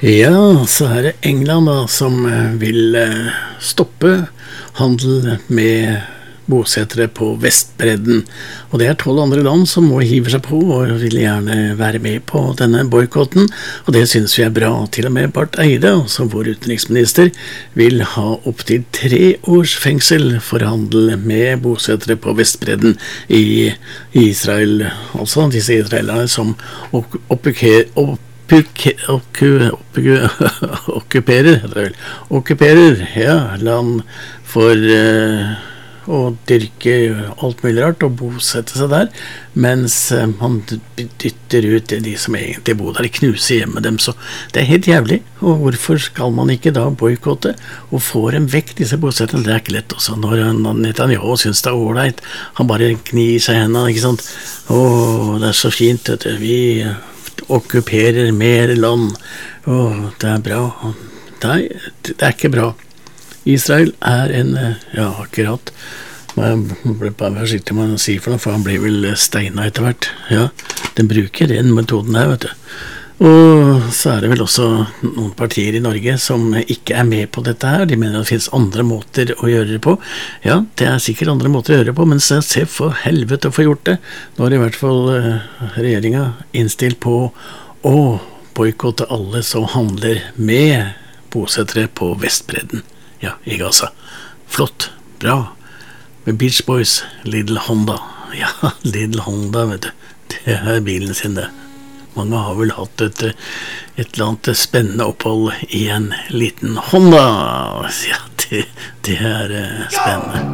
Ja, så er det England da, som vil stoppe handel med bosettere på Vestbredden. Og det er 12 andre land som nå hiver seg på og vil gjerne være med på denne boykotten. Og det synes vi er bra. Til og med Barth Eide, altså vår utenriksminister, vil ha opp til 3 års fengsel for handel med bosettere på Vestbredden i Israel. Altså disse israelerne som okkuperer land for å dyrke alt mulig rart og bosette seg der, mens man dytter ut de som egentlig bor der, knuser hjemme dem. Så det er helt jævlig. Og hvorfor skal man ikke da boykotte og få dem vekk, disse bosettene? Det er ikke lett også. Når Netanyahu synes det er ordentlig, han bare gnir seg i hendene, ikke sant? Det er så fint, vet du. Vi okkuperer mer land. Det er bra. Nei, det er ikke bra. Israel er akkurat. Man ble bare forsiktig med å si for noe, for han blir vel steina etter hvert. Ja, den bruker den metoden her, vet du. Og så er det vel også noen partier i Norge som ikke er med på dette her. De mener at det finnes andre måter å gjøre det på. Ja, det er sikkert andre måter å gjøre det på, men se for helvete å få gjort det. Nå er i hvert fall regjeringen innstilt på å boykotte alle som handler med bosettere på Vestbredden. Ja, i Gaza. Flott, bra. Med Beach Boys, Little Honda. Ja, Little Honda, vet du. Det er bilen sin, det. Mange har vel hatt et eller annet spennende opphold i en liten Honda. Ja, det er spennende.